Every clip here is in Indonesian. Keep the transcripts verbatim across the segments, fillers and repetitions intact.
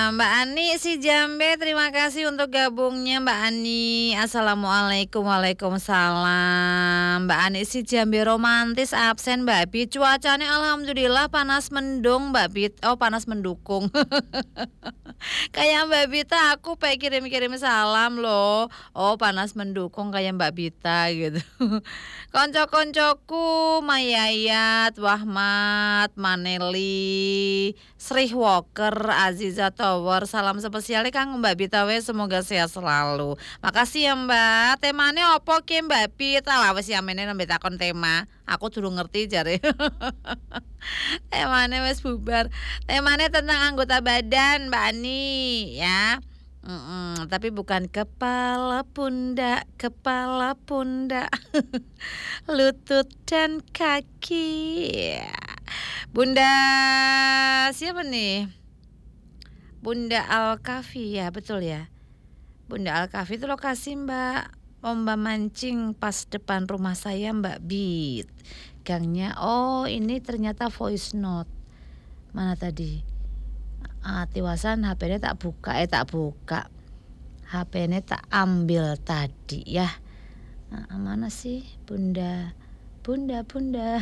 Mbak Ani si Jambe, terima kasih untuk gabungnya Mbak Ani. Assalamualaikum, waalaikumsalam. Mbak Ani si Jambe romantis absen Mbak Bit. Cuacanya alhamdulillah panas mendung Mbak Bit. Oh panas mendukung. Kayak Mbak Bita aku pengen kirim-kirim salam loh. Oh panas mendukung kayak Mbak Bita gitu. Konco-koncoku Mayayat, Wahmat, Maneli, Sri Walker, Aziza Tower. Salam spesial kang Mbak Bita we, semoga sehat selalu. Makasih ya Mbak. Temanya opo ki Mbak Bita? Lah wis yamene nembe takon tema. Aku durung ngerti jare. Temanya wis bubar. Temanya tentang anggota badan Mbak Ani ya. Mm-mm, tapi bukan kepala pundak, kepala pundak, lutut dan kaki. Bunda siapa nih? Bunda Al-Kafi ya, betul ya. Bunda Al-Kafi itu lokasi Mbak Lomba mancing pas depan rumah saya Mbak Bit. Gangnya, oh ini ternyata voice note. Mana tadi? Ah, tiwasan H P-nya tak buka, eh tak buka. H P-nya tak ambil tadi ya. Nah, mana sih Bunda? Bunda, Bunda.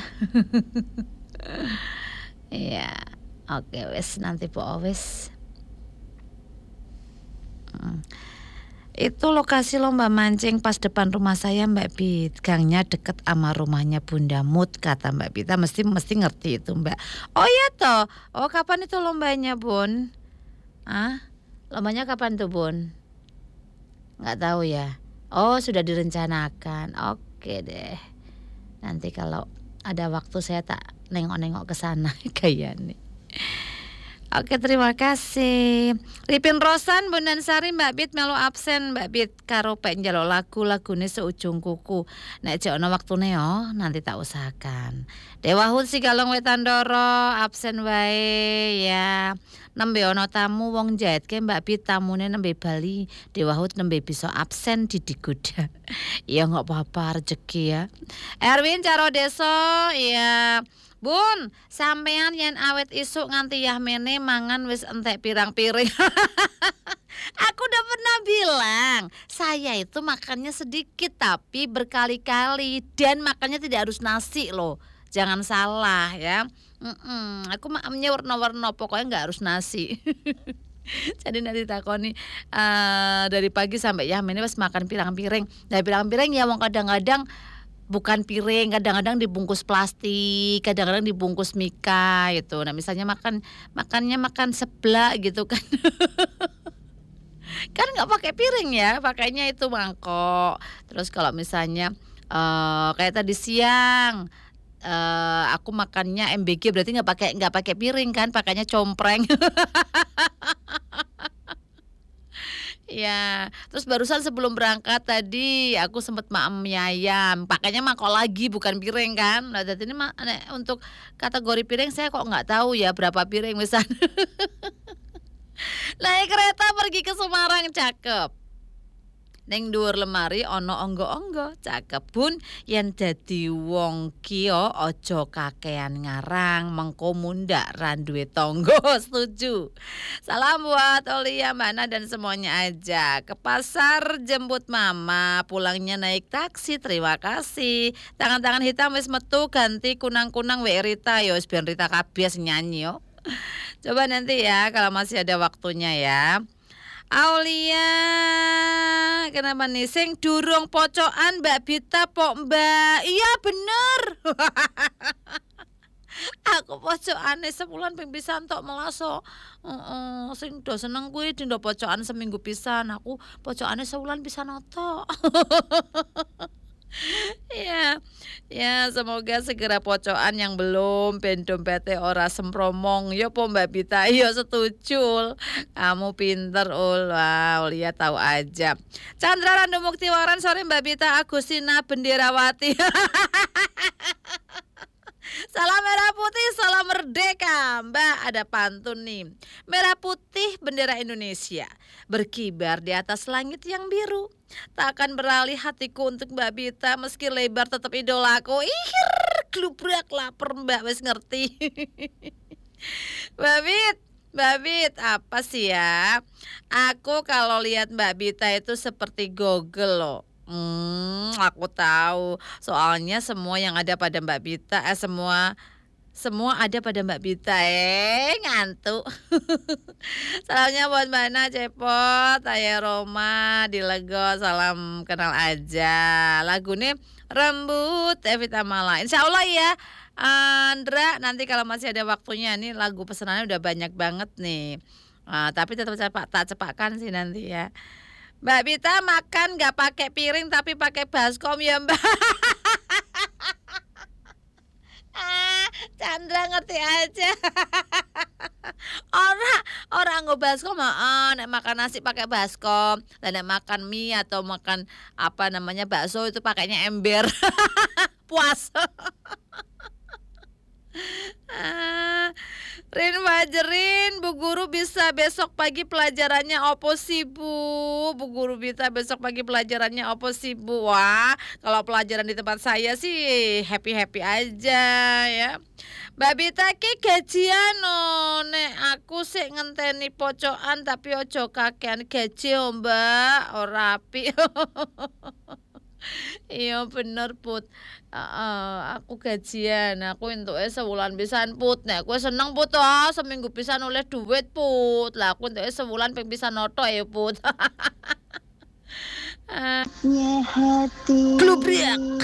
Iya. Oke, wes nanti po wes. Hmm. Itu lokasi lomba mancing pas depan rumah saya Mbak Bit. Gangnya deket sama rumahnya Bunda Mut, kata Mbak Bita. Mesti mesti ngerti itu Mbak. Oh iya toh. Oh kapan itu lombanya Bun? Ah, lombanya kapan tuh Bun? Nggak tahu ya. Oh sudah direncanakan. Oke deh. Nanti kalau ada waktu saya tak nengok-nengok ke sana kayaknya. Oke terima kasih. Ripin Rosan Bundan Sari Mbak Bit melu absen Mbak Bit karo pek njaluk lagu lagune seujung kuku. Nek jek ana waktune yo nanti tak usahakan. Dewa Hud si Galong Wetan Doro absen wae ya. Nembe ana tamu wong jaitke Mbak Bit tamune nembe Bali. Dewa Hud nembe bisa absen di digoda. Ya enggak apa-apa rezeki ya. Erwin Caro Deso ya. Bun, sampean yen awet isuk nganti yahmene mangan wis entek pirang piring. Aku udah pernah bilang, saya itu makannya sedikit tapi berkali-kali dan makannya tidak harus nasi loh. Jangan salah ya. Mm-mm, aku makannya warna-warna pokoknya nggak harus nasi. Jadi nanti takoni uh, dari pagi sampai yahmene wis makan pirang-piring. Dari pirang-piring ya wong kadang-kadang bukan piring, kadang-kadang dibungkus plastik, kadang-kadang dibungkus mika gitu. Nah misalnya makan makannya makan seblak gitu kan. Kan nggak pakai piring ya, pakainya itu mangkok. Terus kalau misalnya uh, kayak tadi siang uh, aku makannya M B G berarti nggak pakai nggak pakai piring kan, pakainya compreng. Ya, terus barusan sebelum berangkat tadi aku sempet maem mie ayam, pakainya mangkok lagi bukan piring kan. Nah, jadi ini untuk kategori piring saya kok nggak tahu ya berapa piring misalnya. Naik kereta pergi ke Semarang cakep. Neng dhuwur lemari ana onggo-onggo cakep Bun. Yen dadi wong kiyo aja kakean ngarang, mengko mundak ra duwe tangga. Setuju. Salam buat Olia, Mana dan semuanya aja. Ke pasar jemput mama, pulangnya naik taksi. Terima kasih. Tangan-tangan hitam wis metu ganti kunang-kunang we Rita yo wis ben Rita kabeh nyanyi yo. Coba nanti ya kalau masih ada waktunya ya. Aulia, kenapa nih sing durung pocokan Mbak Bita pok Mbak? Iya bener. Aku pocokane sebulan ping pisan tok melaso. Heeh, uh, uh, sing do seneng kuwi dindo pocokan seminggu pisan. Aku pocokane sebulan pisan tok. Ya, ya semoga segera pocokan yang belum ben dompete ora sempromong. Yo po Mbak Bita, yo setuju. Kamu pinter ul, wow, lihat tahu aja. Chandra Randu Muktiwaran sore Mbak Bita, Agustina Benderawati. Salam merah putih, salam merdeka. Mbak ada pantun nih. Merah putih bendera Indonesia berkibar di atas langit yang biru. Tak akan beralih hatiku untuk Mbak Bita, meski lebar tetap idolaku. Ihir, glubrak lapar Mbak, wis ngerti. Mbak Bit, Mbak Bit, apa sih ya? Aku kalau lihat Mbak Bita itu seperti Google loh. Hmm, aku tahu. Soalnya semua yang ada pada Mbak Bita, eh semua semua ada pada Mbak Bita. Eh, ngantuk. Salamnya buat Mbak Na Cepot, Ayah Roma, di Lego, salam kenal aja. Lagu nih Rembut Evita Mala. Insya Allah ya, Andra, nanti kalau masih ada waktunya nih lagu pesanannya udah banyak banget nih. Ah, tapi tetap cepat tak cepatkan sih nanti ya. Mbak Bita makan nggak pakai piring tapi pakai baskom ya Mbak. Ah, Chandra ngerti aja. Ora, ora nggo baskom, heeh, nek makan nasi pakai baskom, lah nek makan mie atau makan apa namanya bakso itu pakainya ember. Puas. Ah, Rin Wajerin, Bu Guru bisa besok pagi pelajarannya opo sih Bu? Bu Guru bisa besok pagi pelajarannya opo sih Bu? Wah, kalau pelajaran di tempat saya sih happy-happy aja ya. Mbak Bita ki gajian no, nek aku sih ngenteni pocokan tapi ojo kakean gaji oh Mbak, ora apik. Iya bener Put. Heeh, aku gajian, aku entuke sewulan pisan Put. Nek kowe seneng Put ah, seminggu pisan oleh duit Put. Lah aku entuke sewulan ping pisan noto ya Put. Ah, Hati Glubrek.